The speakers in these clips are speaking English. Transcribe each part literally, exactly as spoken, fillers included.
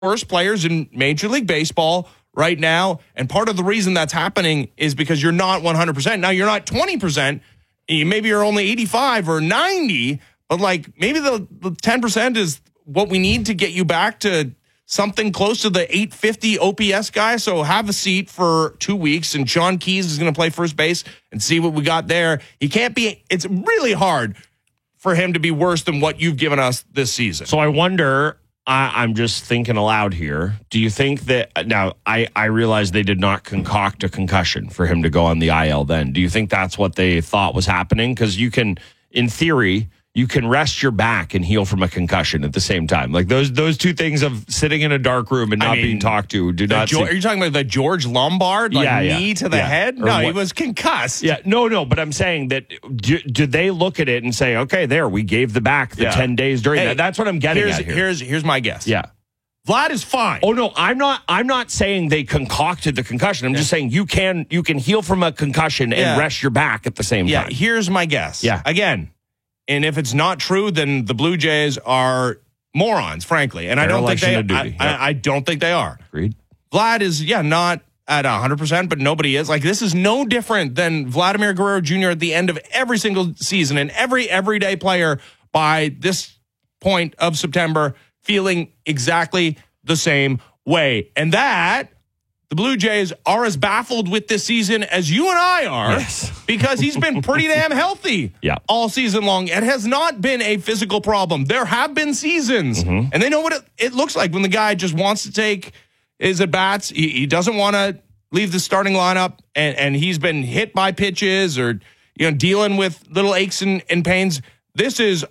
worst players in Major League Baseball right now. And part of the reason that's happening is because you're not one hundred percent. Now, you're not twenty percent. Maybe you're only eighty-five or ninety, but like maybe the, the ten percent is what we need to get you back to something close to the eight fifty O P S guy. So have a seat for two weeks, and Sean Keys is going to play first base and see what we got there. He can't be, it's really hard for him to be worse than what you've given us this season. So I wonder, I, I'm just thinking aloud here. Do you think that, now I, I realize they did not concoct a concussion for him to go on the I L then. Do you think that's what they thought was happening? Because you can, in theory, you can rest your back and heal from a concussion at the same time. Like those those two things of sitting in a dark room and not I mean, being talked to do not. Jo- are you talking about the George Lombard, like yeah, yeah, knee to the yeah. head? Or No, what? he was concussed. Yeah, no, no. But I'm saying that do, do they look at it and say, okay, there, we gave the back the yeah. ten days during hey, that. That's what I'm getting here's, at here. Here's here's my guess. Yeah. Vlad is fine. Oh no, I'm not. I'm not saying they concocted the concussion. I'm yeah. just saying you can you can heal from a concussion and yeah. rest your back at the same yeah, time. Yeah, here's my guess. Yeah, again, and if it's not true, then the Blue Jays are morons, frankly. And I don't think they. I, yep. I, I don't think they are. Agreed. Vlad is yeah not at one hundred percent, but nobody is. Like this is no different than Vladimir Guerrero Junior at the end of every single season, and every everyday player by this point of September feeling exactly the same way. And that the Blue Jays are as baffled with this season as you and I are yes. because he's been pretty damn healthy yeah. all season long. It has not been a physical problem. There have been seasons, mm-hmm. and they know what it, it looks like when the guy just wants to take his at-bats. He, he doesn't want to leave the starting lineup, and, and he's been hit by pitches or you know dealing with little aches and, and pains. This is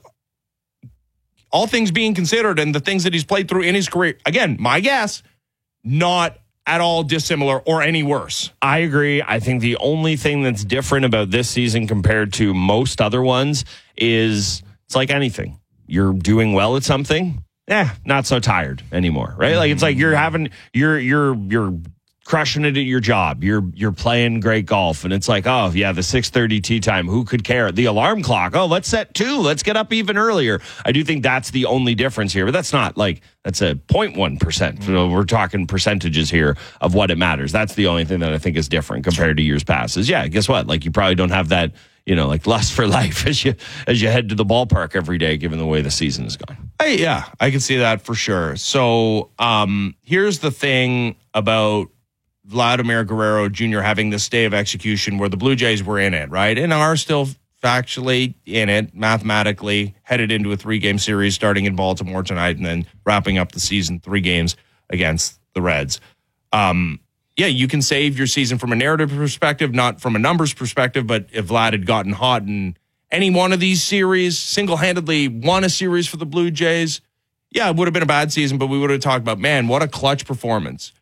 all things being considered, and the things that he's played through in his career, again, my guess, not at all dissimilar or any worse. I agree. I think the only thing that's different about this season compared to most other ones is it's like anything. You're doing well at something, eh, not so tired anymore, right? Mm-hmm. Like it's like you're having, you're, you're, you're, crushing it at your job. You're you're playing great golf, and it's like, oh yeah, the six thirty tee time. Who could care? The alarm clock. Oh, let's set two. Let's get up even earlier. I do think that's the only difference here, but that's not like that's a zero point one percent. So we're talking percentages here of what it matters. That's the only thing that I think is different compared to years past. Is yeah, guess what? Like you probably don't have that, you know, like lust for life as you as you head to the ballpark every day, given the way the season is going. Hey, yeah, I can see that for sure. So um, here's the thing about Vladimir Guerrero Junior having this stay of execution where the Blue Jays were in it, right? And are still factually in it, mathematically, headed into a three-game series starting in Baltimore tonight and then wrapping up the season three games against the Reds. Um, yeah, you can save your season from a narrative perspective, not from a numbers perspective, but if Vlad had gotten hot in any one of these series, single-handedly won a series for the Blue Jays, yeah, it would have been a bad season, but we would have talked about, man, what a clutch performance.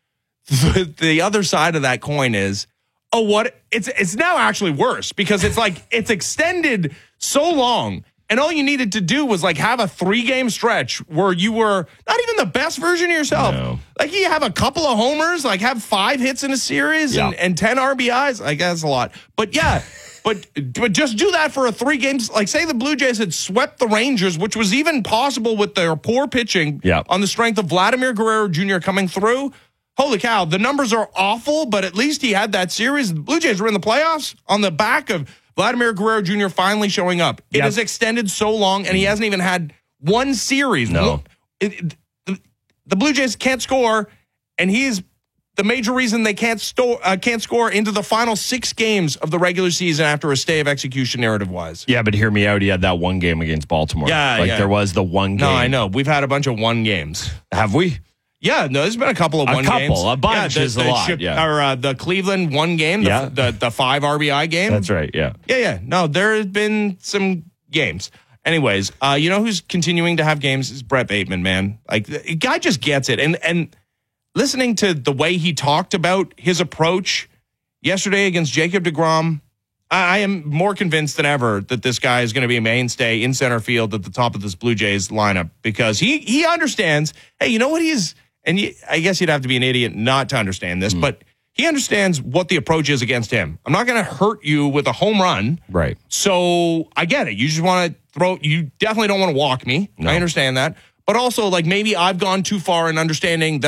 The other side of that coin is, oh, what? It's it's now actually worse because it's like it's extended so long, and all you needed to do was like have a three game stretch where you were not even the best version of yourself. No. Like you have a couple of homers, like have five hits in a series yeah. and, and ten R B Is. Like that's a lot, but yeah. But but just do that for a three games. Like say the Blue Jays had swept the Rangers, which was even possible with their poor pitching yeah. on the strength of Vladimir Guerrero Junior coming through. Holy cow, the numbers are awful, but at least he had that series. The Blue Jays were in the playoffs on the back of Vladimir Guerrero Junior finally showing up. It yep. has extended so long, and he hasn't even had one series. No. It, it, the, the Blue Jays can't score, and he's the major reason they can't, sto- uh, can't score into the final six games of the regular season after a stay of execution narrative-wise. Yeah, but hear me out. He had that one game against Baltimore. Yeah, Like yeah. there was the one game. No, I know. We've had a bunch of one games. Have we? Yeah, no, there's been a couple of a one couple, games. A bunch yeah, the, is the a lot, Chip, yeah. Or uh, the Cleveland one game, the, Yeah. the, the five R B I game. That's right, yeah. Yeah, yeah. No, there has been some games. Anyways, uh, you know who's continuing to have games is Brett Bateman, man. Like, the guy just gets it. And, and listening to the way he talked about his approach yesterday against Jacob deGrom, I, I am more convinced than ever that this guy is going to be a mainstay in center field at the top of this Blue Jays lineup because he he understands, hey, you know what he's... And you, I guess you'd have to be an idiot not to understand this, mm. but he understands what the approach is against him. I'm not going to hurt you with a home run. Right. So I get it. You just want to throw, you definitely don't want to walk me. No. I understand that. But also, like, maybe I've gone too far in understanding that